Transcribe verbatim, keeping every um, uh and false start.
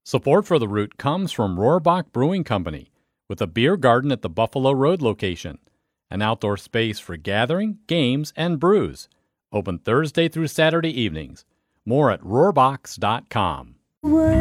Support for The Root comes from Rohrbach Brewing Company, with a beer garden at the Buffalo Road location, an outdoor space for gathering, games, and brews. Open Thursday through Saturday evenings. More at rohrbachs dot com.